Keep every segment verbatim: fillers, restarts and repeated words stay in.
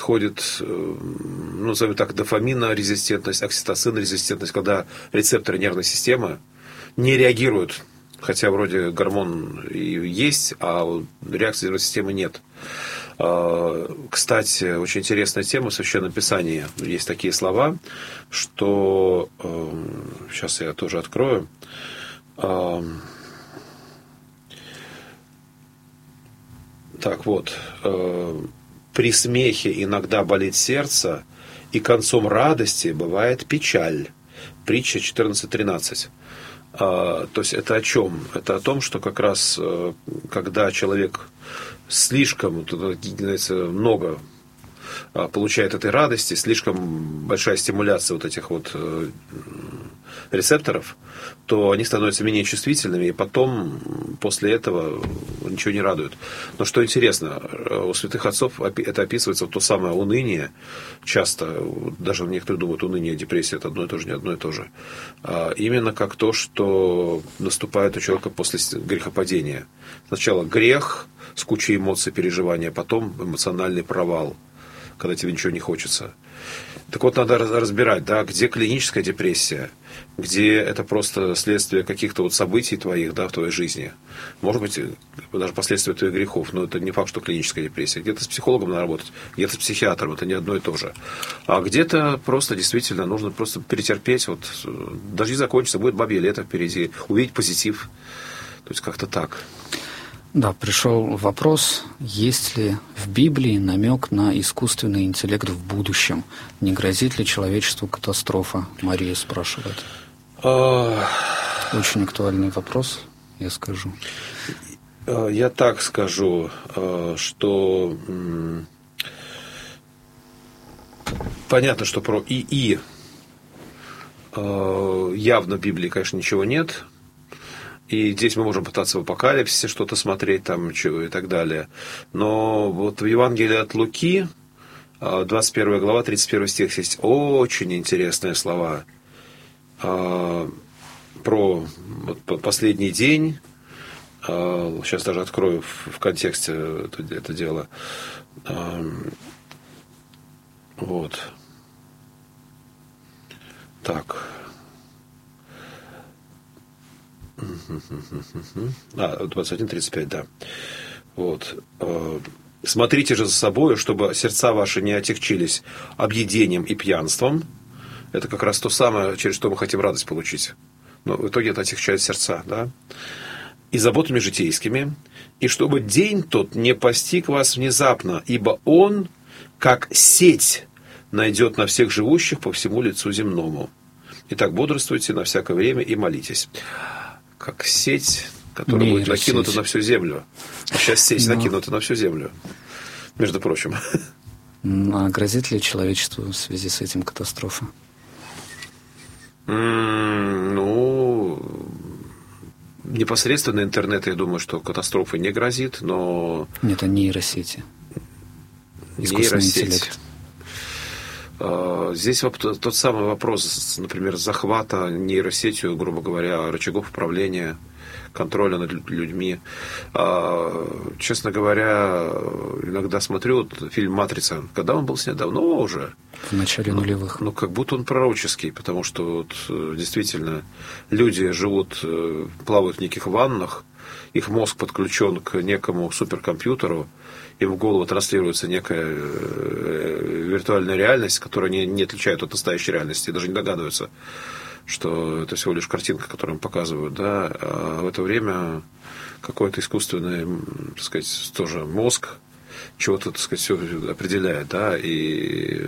происходит, ну, назовем так, дофаминорезистентность, окситоцин-резистентность, когда рецепторы нервной системы не реагируют, хотя вроде гормон и есть, а реакции нервной системы нет. Кстати, очень интересная тема в Священном Писании. Есть такие слова, что... Сейчас я тоже открою. Так вот. «При смехе иногда болит сердце, и концом радости бывает печаль». Притча четырнадцать тринадцать. То есть это о чем? Это о том, что как раз когда человек слишком, много получает этой радости, слишком большая стимуляция вот этих вот рецепторов, то они становятся менее чувствительными, и потом, после этого, ничего не радует. Но что интересно, у святых отцов это описывается вот то самое уныние, часто, даже некоторые думают, уныние, депрессия – это одно и то же, не одно и то же. А именно как то, что наступает у человека после грехопадения. Сначала грех с кучей эмоций, переживаний, а потом эмоциональный провал, когда тебе ничего не хочется. Так вот, надо разбирать, да, где клиническая депрессия, где это просто следствие каких-то вот событий твоих, да, в твоей жизни. Может быть, даже последствия твоих грехов, но это не факт, что клиническая депрессия. Где-то с психологом надо работать, где-то с психиатром, это не одно и то же. А где-то просто действительно нужно просто перетерпеть, вот, дожди закончатся, будет бабье лето впереди, увидеть позитив. То есть как-то так. Да, пришел вопрос, есть ли в Библии намек на искусственный интеллект в будущем? Не грозит ли человечеству катастрофа? Мария спрашивает. Очень актуальный вопрос, я скажу. Я так скажу, что понятно, что про ИИ явно в Библии, конечно, ничего нет. И здесь мы можем пытаться в апокалипсисе что-то смотреть там, чего и так далее. Но вот в Евангелии от Луки, двадцать первая глава, тридцать первый стих, есть очень интересные слова про последний день. Сейчас даже открою в контексте это, это дело. Вот. Так. А, двадцать один тридцать пять, да. Вот. Смотрите же за собой, чтобы сердца ваши не отягчились объедением и пьянством. Это как раз то самое, через что мы хотим радость получить. Но в итоге это отягчает сердца, да. И заботами житейскими, и чтобы день тот не постиг вас внезапно, ибо он, как сеть, найдет на всех живущих по всему лицу земному. Итак, бодрствуйте на всякое время и молитесь. Как сеть, которая будет накинута на всю землю. А сейчас сеть Но... накинута на всю землю, между прочим. А грозит ли человечеству в связи с этим катастрофа? Mm, ну, непосредственно интернет, я думаю, что катастрофы не грозит, но... Нет, а нейросети. Искусственный интеллект. Здесь тот самый вопрос, например, захвата нейросетью, грубо говоря, рычагов управления, контроля над людьми. Честно говоря, иногда смотрю вот фильм «Матрица». Когда он был снят? Давно уже. В начале нулевых. Ну, как будто он пророческий, потому что вот, действительно люди живут, плавают в неких ваннах, их мозг подключен к некому суперкомпьютеру, им в голову транслируется некая виртуальная реальность, которая не, не отличает от настоящей реальности, даже не догадываются, что это всего лишь картинка, которую им показывают, да, а в это время какой-то искусственный, так сказать, тоже мозг чего-то, так сказать, все определяет, да, и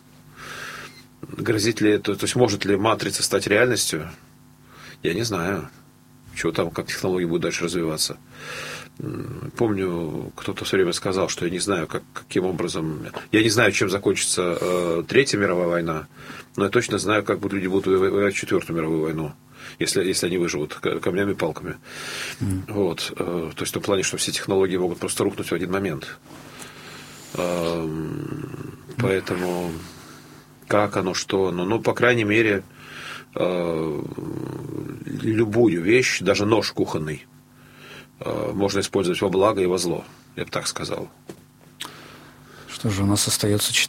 грозит ли это, то есть может ли матрица стать реальностью, я не знаю, чего там, как технологии будут дальше развиваться. Помню, кто-то все время сказал, что я не знаю, как, каким образом... Я не знаю, чем закончится э, Третья мировая война, но я точно знаю, как люди будут воевать в Четвертую мировую войну, если, если они выживут камнями и палками. Mm. Вот. Э, то есть в том плане, что все технологии могут просто рухнуть в один момент. Э, поэтому как оно, что оно... Ну, по крайней мере, э, любую вещь, даже нож кухонный, можно использовать во благо и во зло. Я бы так сказал. Что же, у нас остается